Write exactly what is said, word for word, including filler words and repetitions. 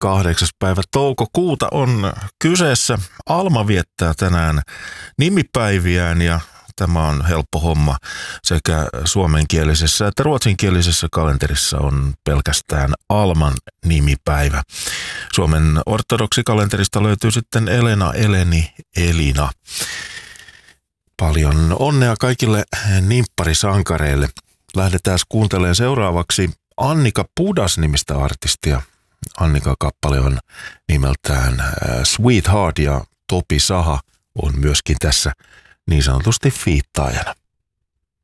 kahdeksas päivä toukokuuta on kyseessä. Alma viettää tänään nimipäiviään ja tämä on helppo homma. Sekä suomenkielisessä että ruotsinkielisessä kalenterissa on pelkästään Alman nimipäivä. Suomen ortodoksikkalenterista löytyy sitten Elena, Eleni, Elina. Paljon onnea kaikille nimpparisankareille. Lähdetään kuuntelemaan seuraavaksi Annika Pudas-nimistä artistia. Annika-kappale on nimeltään Sweetheart ja Topi Saha on myöskin tässä niin sanotusti fiittaajana.